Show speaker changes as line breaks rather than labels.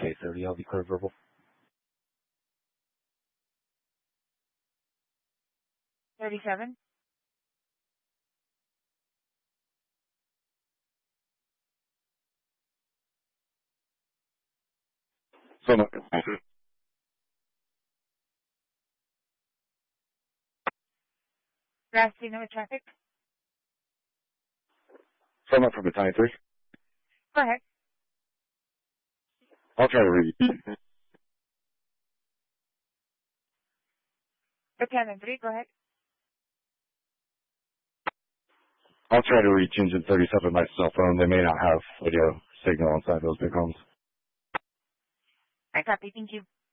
K30, I'll be clear verbal.
$37.
Summit.
Last signal with traffic.
Summit from Battalion 3.
Go ahead.
I'll try to read.
Battalion 3, go ahead.
I'll try to reach Engine 37 by cell phone. They may not have radio signal inside those big homes.
I copy. Thank you.